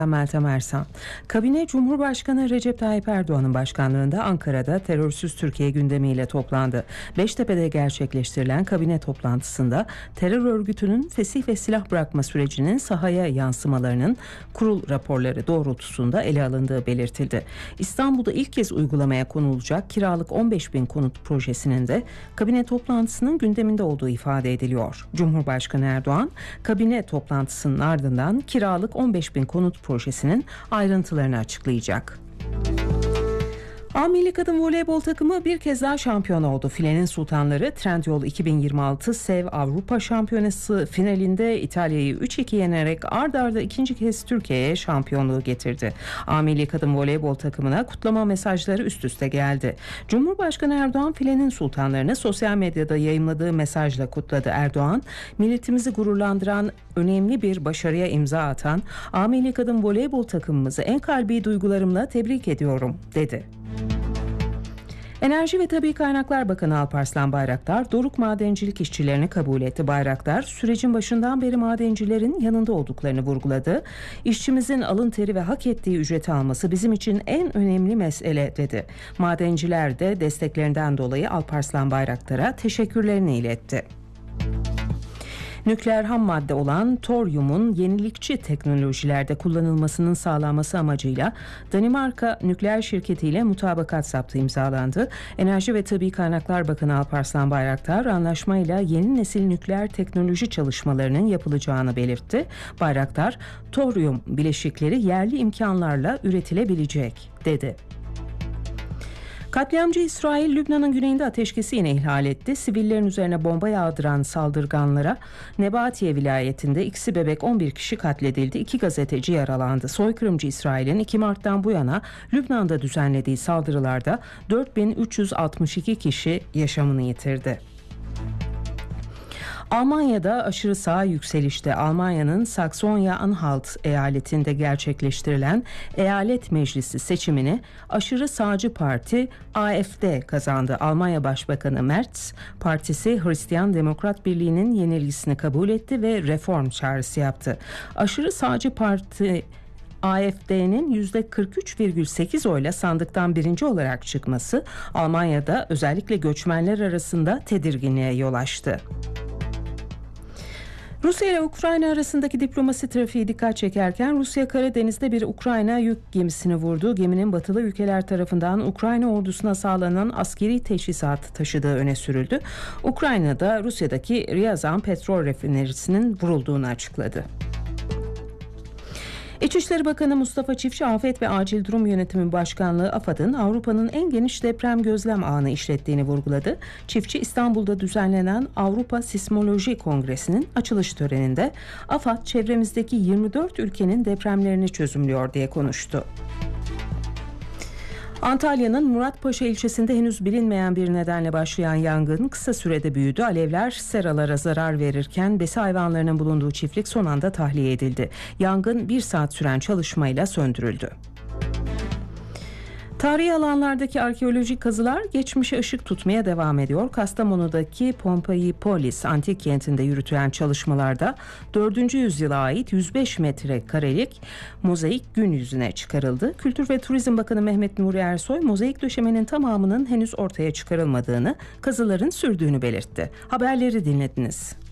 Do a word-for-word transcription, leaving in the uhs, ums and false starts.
Meltem Ersan. Kabine Cumhurbaşkanı Recep Tayyip Erdoğan'ın başkanlığında Ankara'da terörsüz Türkiye gündemiyle toplandı. Beştepe'de gerçekleştirilen kabine toplantısında terör örgütünün fesih ve silah bırakma sürecinin sahaya yansımalarının kurul raporları doğrultusunda ele alındığı belirtildi. İstanbul'da ilk kez uygulamaya konulacak kiralık on beş bin konut projesinin de kabine toplantısının gündeminde olduğu ifade ediliyor. Cumhurbaşkanı Erdoğan, kabine toplantısının ardından kiralık on beş bin konut projesinin ayrıntılarını açıklayacak. A Milli Kadın Voleybol takımı bir kez daha şampiyon oldu. Filenin Sultanları Trendyol iki bin yirmi altı Sev Avrupa Şampiyonası finalinde İtalya'yı üç iki yenerek ard arda ikinci kez Türkiye'ye şampiyonluğu getirdi. A Milli Kadın Voleybol takımına kutlama mesajları üst üste geldi. Cumhurbaşkanı Erdoğan Filenin Sultanlarını sosyal medyada yayımladığı mesajla kutladı. Erdoğan, milletimizi gururlandıran önemli bir başarıya imza atan A Milli Kadın Voleybol takımımızı en kalbi duygularımla tebrik ediyorum dedi. Enerji ve Tabii Kaynaklar Bakanı Alparslan Bayraktar, Doruk madencilik işçilerini kabul etti. Bayraktar, sürecin başından beri madencilerin yanında olduklarını vurguladı. İşçimizin alın teri ve hak ettiği ücreti alması bizim için en önemli mesele dedi. Madenciler de desteklerinden dolayı Alparslan Bayraktar'a teşekkürlerini iletti. Nükleer ham madde olan toryumun yenilikçi teknolojilerde kullanılmasının sağlanması amacıyla Danimarka nükleer şirketiyle mutabakat zaptı imzalandı. Enerji ve Tabii Kaynaklar Bakanı Alparslan Bayraktar, anlaşmayla yeni nesil nükleer teknoloji çalışmalarının yapılacağını belirtti. Bayraktar, toryum bileşikleri yerli imkanlarla üretilebilecek dedi. Katliamcı İsrail, Lübnan'ın güneyinde ateşkesi yine ihlal etti. Sivillerin üzerine bomba yağdıran saldırganlara Nebatiye vilayetinde ikisi bebek on bir kişi katledildi. İki gazeteci yaralandı. Soykırımcı İsrail'in iki Mart'tan bu yana Lübnan'da düzenlediği saldırılarda dört bin üç yüz altmış iki kişi yaşamını yitirdi. Almanya'da aşırı sağ yükselişte. Almanya'nın Saksonya-Anhalt eyaletinde gerçekleştirilen eyalet meclisi seçimini aşırı sağcı parti A F D kazandı. Almanya Başbakanı Merz, partisi Hristiyan Demokrat Birliği'nin yenilgisini kabul etti ve reform çağrısı yaptı. Aşırı sağcı parti A F D'nin yüzde kırk üç virgül sekiz oyla sandıktan birinci olarak çıkması Almanya'da özellikle göçmenler arasında tedirginliğe yol açtı. Rusya ile Ukrayna arasındaki diplomasi trafiği dikkat çekerken Rusya Karadeniz'de bir Ukrayna yük gemisini vurdu. Geminin batılı ülkeler tarafından Ukrayna ordusuna sağlanan askeri teçhizat taşıdığı öne sürüldü. Ukrayna'da Rusya'daki Ryazan petrol rafinerisinin vurulduğunu açıkladı. İçişleri Bakanı Mustafa Çiftçi, Afet ve Acil Durum Yönetimi Başkanlığı AFAD'ın Avrupa'nın en geniş deprem gözlem ağını işlettiğini vurguladı. Çiftçi, İstanbul'da düzenlenen Avrupa Sismoloji Kongresi'nin açılış töreninde AFAD çevremizdeki yirmi dört ülkenin depremlerini çözümlüyor diye konuştu. Antalya'nın Muratpaşa ilçesinde henüz bilinmeyen bir nedenle başlayan yangın kısa sürede büyüdü. Alevler seralara zarar verirken besi hayvanlarının bulunduğu çiftlik son anda tahliye edildi. Yangın bir saat süren çalışmayla söndürüldü. Tarihi alanlardaki arkeolojik kazılar geçmişe ışık tutmaya devam ediyor. Kastamonu'daki Pompeipolis antik kentinde yürütülen çalışmalarda dördüncü yüzyıla ait yüz beş metrekarelik mozaik gün yüzüne çıkarıldı. Kültür ve Turizm Bakanı Mehmet Nuri Ersoy, mozaik döşemenin tamamının henüz ortaya çıkarılmadığını, kazıların sürdüğünü belirtti. Haberleri dinlediniz.